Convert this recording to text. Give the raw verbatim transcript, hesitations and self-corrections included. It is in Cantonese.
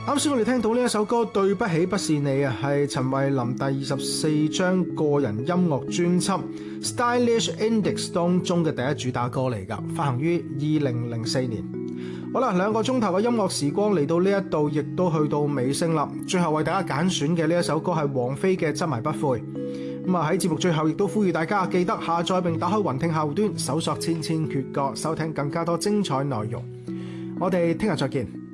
啱先我哋聽到呢一首歌《對不起不是你》啊，係陳慧琳第二十四張個人音樂專輯《Stylish Index》當中嘅第一主打歌嚟㗎，發行於二零零四年。好啦，兩個鐘頭嘅音樂時光嚟到呢一度，亦都去到尾聲啦。最後為大家揀選嘅呢一首歌係王菲嘅《執迷不悔》。咁啊喺節目最後亦都呼籲大家記得下載並打開雲聽客戶端，搜索千千闕歌，收聽更加多精彩內容。我哋聽日再見。